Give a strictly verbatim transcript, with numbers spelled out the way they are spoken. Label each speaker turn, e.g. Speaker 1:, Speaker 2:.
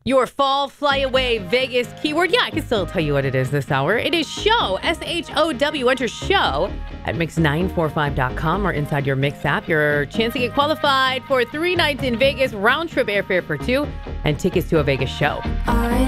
Speaker 1: Your fall fly away Vegas keyword. Yeah, I can still tell you what it is this hour. It is show, S H O W. Enter show at mix nine four five dot com or inside your Mix app. Your chance to get qualified for three nights in Vegas, round trip airfare for two, and tickets to a Vegas show.
Speaker 2: I